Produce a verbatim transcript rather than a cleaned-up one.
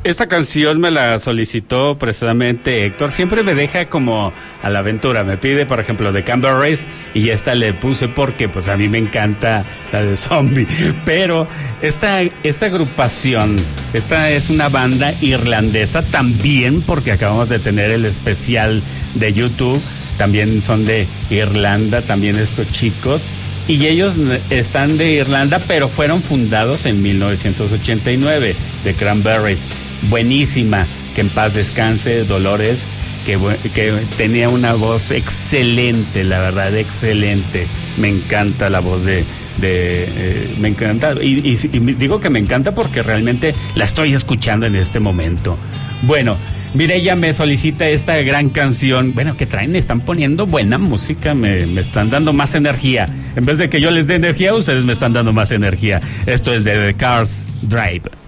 Esta canción me la solicitó precisamente Héctor. Siempre me deja como a la aventura. Me pide, por ejemplo, de Cranberries y esta le puse porque pues a mí me encanta la de Zombie. Pero esta, esta agrupación, esta es una banda irlandesa también, porque acabamos de tener el especial de YouTube. También son de Irlanda, también estos chicos. Y ellos están de Irlanda, pero fueron fundados en mil novecientos ochenta y nueve, de Cranberries. Buenísima, que en paz descanse Dolores, que, que tenía una voz excelente, la verdad, excelente. Me encanta la voz de... de eh, me encanta, y, y, y digo que me encanta porque realmente la estoy escuchando en este momento. Bueno, Mireya me solicita esta gran canción. Bueno, ¿qué traen? Están poniendo buena música, me, me están dando más energía. En vez de que yo les dé energía, ustedes me están dando más energía. Esto es de The Cars Drive.